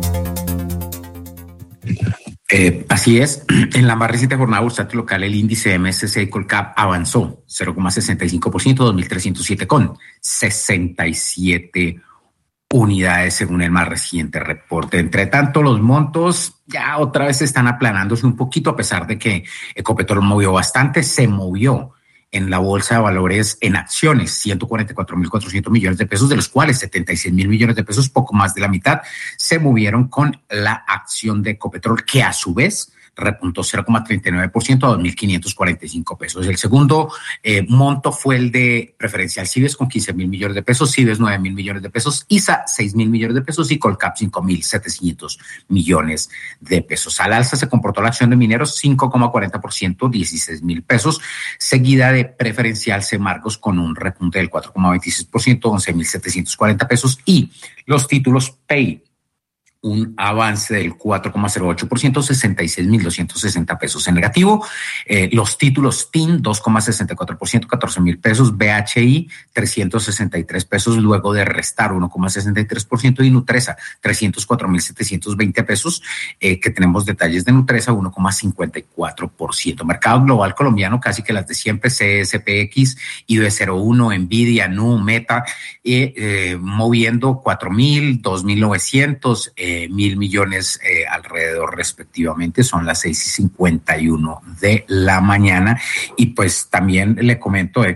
Eh, así es, en la más reciente jornada bursátil local el índice M S C I Colcap avanzó cero coma sesenta y cinco por ciento, dos mil trescientos siete coma sesenta y siete unidades según el más reciente reporte. Entre tanto, los montos ya otra vez están aplanándose un poquito, a pesar de que Ecopetrol movió bastante, se movió en la bolsa de valores en acciones, ciento cuarenta y cuatro mil cuatrocientos millones de pesos, de los cuales setenta y seis mil millones de pesos, poco más de la mitad, se movieron con la acción de Ecopetrol, que a su vez repuntó cero coma treinta y nueve por ciento a dos mil quinientos cuarenta y cinco pesos. El segundo eh, monto fue el de Preferencial Cibes con quince mil millones de pesos, Cibes nueve mil millones de pesos, I S A seis mil millones de pesos y Colcap cinco mil setecientos millones de pesos. Al alza se comportó la acción de Mineros cinco coma cuarenta por ciento, dieciséis mil pesos, seguida de Preferencial Semargos con un repunte del cuatro coma veintiséis por ciento, once mil setecientos cuarenta pesos, y los títulos P E I, un avance del cuatro coma cero ocho por ciento, sesenta y seis mil doscientos sesenta pesos. En negativo, eh, los títulos T I N, dos coma sesenta y cuatro por ciento, catorce mil pesos, B H I, trescientos sesenta y tres pesos, luego de restar uno coma sesenta y tres por ciento, y Nutresa, trescientos cuatro mil setecientos veinte pesos, eh, que tenemos detalles de Nutresa, uno coma cincuenta y cuatro por ciento. Mercado global colombiano, casi que las de siempre, C S P X, I B cero uno, Nvidia, N U, Meta, eh, eh, moviendo cuatro mil, dos mil novecientos, eh, mil millones eh, alrededor respectivamente. Son las seis y cincuenta y uno de la mañana. Y pues también le comento, Héctor,